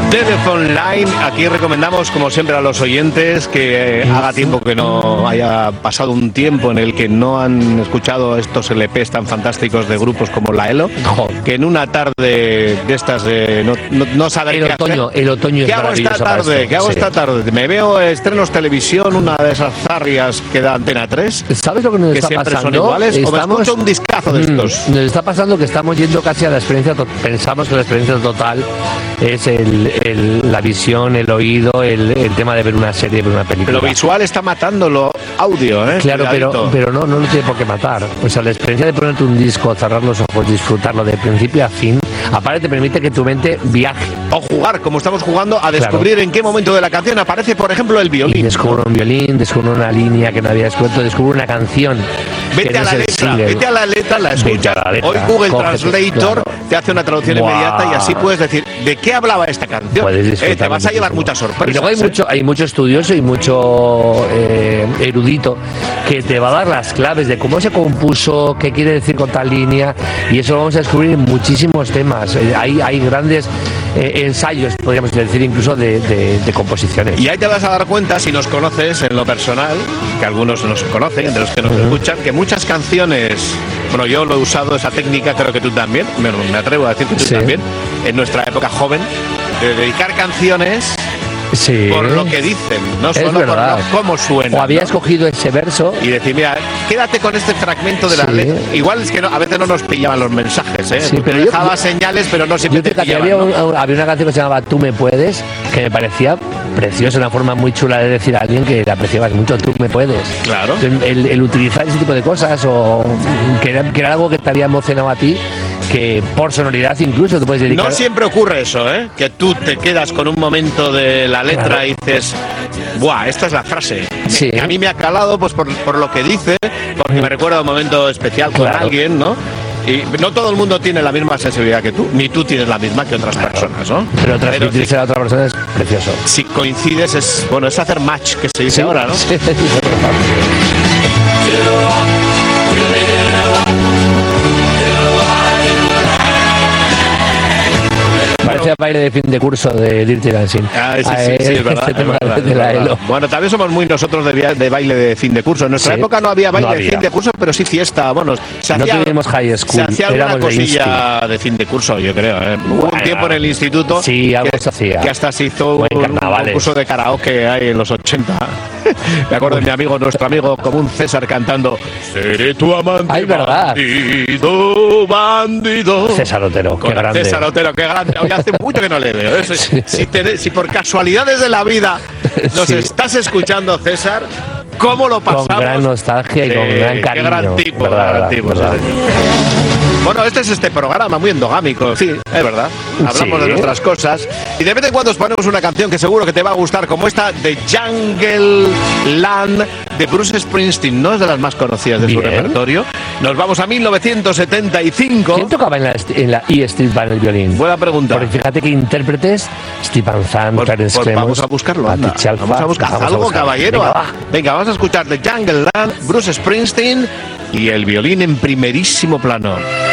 Telephone Line. Aquí recomendamos, como siempre, a los oyentes que haga tiempo que no haya pasado un tiempo en el que no han escuchado estos LPs tan fantásticos de grupos como La Elo, que en una tarde de estas de no saber qué hacer. El otoño es maravilloso. ¿Qué hago esta tarde? Me veo estrenos televisión, una de esas zarrias que da Antena 3. ¿Sabes lo que nos está siempre pasando? Son iguales, o me escucho un discazo de estos. Nos está pasando que estamos yendo casi a la experiencia pensamos que la experiencia total es la visión, el oído, el tema de ver una serie, ver una película. Lo visual está matando lo audio, ¿eh? Claro, pero no lo tiene por qué matar. O sea, la experiencia de ponerte un disco, cerrar los ojos, disfrutarlo de principio a fin, aparte te permite que tu mente viaje. O jugar, como estamos jugando, a descubrir en qué momento de la canción aparece, por ejemplo, el violín. Y descubro un violín, descubro una línea que no había descubierto, descubro una canción. Vete a la letra, la escuchas. Hoy Google Translator te hace una traducción inmediata y así puedes decir de qué hablaba esta canción. Te vas a llevar muchas sorpresas. Y luego hay mucho estudioso y mucho erudito que te va a dar las claves de cómo se compuso, qué quiere decir con tal línea, y eso lo vamos a descubrir en muchísimos temas. Hay grandes ensayos, podríamos decir, incluso de composiciones. Y ahí te vas a dar cuenta, si nos conoces en lo personal, que algunos nos conocen, de los que nos escuchan, que muchas canciones, bueno, yo lo he usado esa técnica, creo que tú también, me atrevo a decir que tú también, en nuestra época joven, de dedicar canciones por lo que dicen, no solo por cómo suena. O había escogido ese verso y decir, mira, quédate con este fragmento de la letra. Igual es que a veces no nos pillaban los mensajes, ¿eh? Sí, pero dejaba señales, pero no siempre te pillaban. Había una canción que se llamaba Tú me puedes, que me parecía preciosa, una forma muy chula de decir a alguien que le apreciabas mucho. Tú me puedes. Claro. El utilizar ese tipo de cosas, o que era algo que te había emocionado a ti, que por sonoridad incluso te puedes dedicar. No siempre ocurre eso, ¿eh? Que tú te quedas con un momento de la letra y dices, ¡buah! Esta es la frase. Sí. A mí me ha calado pues por lo que dice, porque me recuerda un momento especial con alguien, ¿no? Y no todo el mundo tiene la misma sensibilidad que tú, ni tú tienes la misma que otras personas, ¿no? Pero transmitirse a otra persona es precioso. Si coincides, es hacer match, que se dice ahora, ¿no? Sí. Parece baile de fin de curso de Dirty Dancing. Sí, es verdad. Es verdad. Bueno, también somos muy nosotros de baile de fin de curso. En nuestra época no había baile de fin de curso, pero sí fiesta. Bueno, no tuvimos high school. Se hacía alguna cosilla de fin de curso, yo creo. Hubo un tiempo en el instituto se hacía. Que hasta se hizo un concurso de karaoke ahí en los 80. Me acuerdo de mi amigo, nuestro amigo común César, cantando Seré tu amante, bandido. César Otero, qué grande. César Otero, qué grande. Hoy hace mucho que no le veo. Si por casualidades de la vida nos estás escuchando, César, ¿cómo lo pasamos? Con gran nostalgia y con gran cariño. Qué gran tipo, ¿sabes? Bueno, este programa muy endogámico, sí, es verdad. Hablamos de nuestras cosas y de vez en cuando os ponemos una canción que seguro que te va a gustar, como esta de Jungle Land de Bruce Springsteen. No es de las más conocidas de su repertorio. Nos vamos a 1975. ¿Quién tocaba en la E Street Band el violín? Buena pregunta. Porque fíjate que intérpretes: Stephen Zahn, Clarence Clemons. Vamos a buscarlo, vamos a buscar algo, caballero. Venga, vamos a escuchar de Jungle Land, Bruce Springsteen y el violín en primerísimo plano.